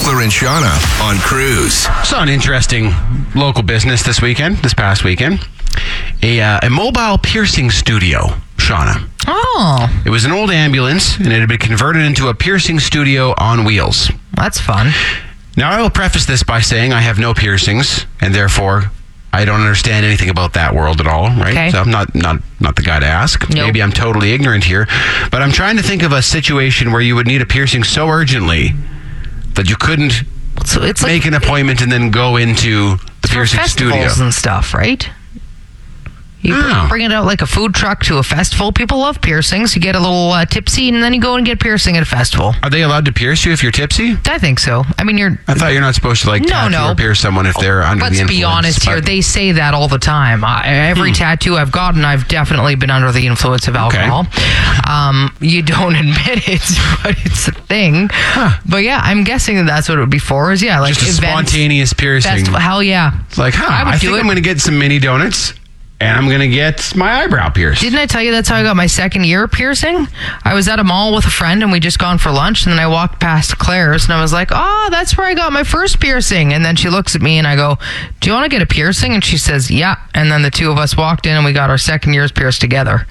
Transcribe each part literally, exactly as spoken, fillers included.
Beckler and Shauna on Cruise. Saw an interesting local business this weekend, this past weekend. A, uh, a mobile piercing studio, Shauna. Oh. It was an old ambulance, and it had been converted into a piercing studio on wheels. That's fun. Now, I will preface this by saying I have no piercings, and therefore I don't understand anything about that world at all, right? Okay. So I'm not, not, not the guy to ask. Nope. Maybe I'm totally ignorant here, but I'm trying to think of a situation where you would need a piercing so urgently that you couldn't So it's like make an appointment and then go into the for piercing studio. festivals and stuff, right? You bring, Oh. bring it out like a food truck to a festival. People love piercings. You get a little uh, tipsy, and then you go and get piercing at a festival. Are they allowed to pierce you if you're tipsy? I think so. I mean, you're... I thought you're not supposed to like No, tattoo no. or pierce someone if they're under Let's the influence. be honest here. but- They say that all the time. I, every Hmm. tattoo I've gotten, I've definitely been under the influence of Okay. alcohol. Um, you don't admit it, but it's a thing. But yeah, I'm guessing that that's what it would be for. Is yeah, like Just a events, spontaneous piercing. festival. Hell yeah. It's like, huh, I would I, do think it. I'm going to get some mini donuts and I'm going to get my eyebrow pierced. Didn't I tell you that's how I got my second year piercing? I was at a mall with a friend and we just gone for lunch, and then I walked past Claire's and I was like, oh, that's where I got my first piercing. And then she looks at me and I go, do you want to get a piercing? And she says, yeah. And then the two of us walked in and we got our second years pierced together.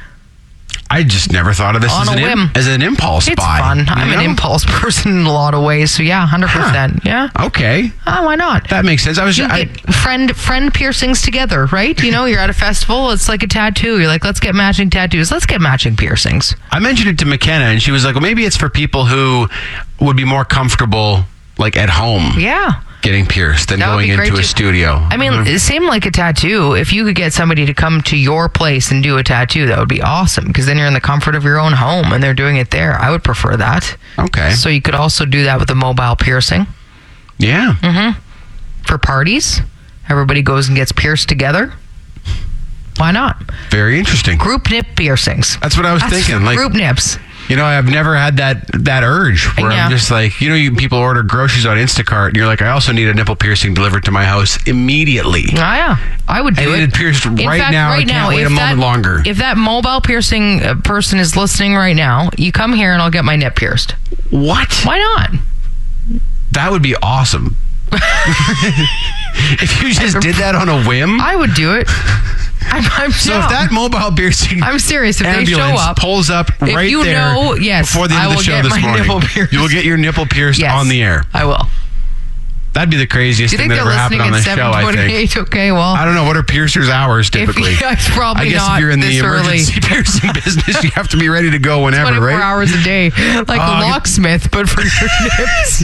I just never thought of this On as a an, im- whim. as an impulse It's buy. fun. you I'm an know? impulse person in a lot of ways. So yeah, one hundred percent. Yeah. Okay. Oh, why not? That makes sense. I was You I, get friend friend piercings together, right? You know, you're at a festival. It's like a tattoo. You're like, let's get matching tattoos. Let's get matching piercings. I mentioned it to McKenna and she was like, well, maybe it's for people who would be more comfortable like at home Yeah. getting pierced than That would going be great into a too. studio. I mean, it seemed like a tattoo. If you could get somebody to come to your place and do a tattoo, that would be awesome, because then you're in the comfort of your own home and they're doing it there. I would prefer that. Okay. So you could also do that with a mobile piercing Yeah. for parties. Everybody goes and gets pierced together. Why not? Very interesting. Group nip piercings. That's what I was That's thinking. Like, group nips. you know, I've never had that that urge where Yeah. I'm just like, you know, you people order groceries on Instacart and you're like, I also need a nipple piercing delivered to my house immediately. Oh, yeah. I would do I it. need it pierced In right fact, now. right I can't now, wait if a moment that, longer. If that mobile piercing uh, person is listening right now, you come here and I'll get my nip pierced. What? Why not? That would be awesome. If you just did that on a whim. I would do it. I'm, I'm So down. if that mobile piercing I'm serious. If they show ambulance up, pulls up if right you there know, yes, before the end I of the will show get this my morning, nipple pierced. you will get your nipple pierced yes, on the air. I will. That'd be the craziest Do you thing think that they're ever happened listening on at the show, seven I think. twenty-eight? Okay, well, I don't know. What are piercers' hours if typically? you, it's probably I guess not if you're in the this early. emergency piercing business, you have to be ready to go whenever, twenty-four right? hours a day, like Uh, a locksmith, but for your nips.